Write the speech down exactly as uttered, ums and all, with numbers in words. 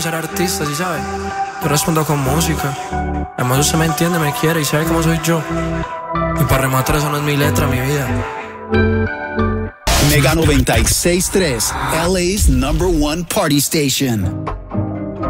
de ser artista, ¿sí sabes? Yo respondo con música. Además usted me entiende, me quiere y sabe cómo soy yo. Y para rematar eso no es mi letra, mi vida. Mega noventa y seis punto tres, L A's number one party station.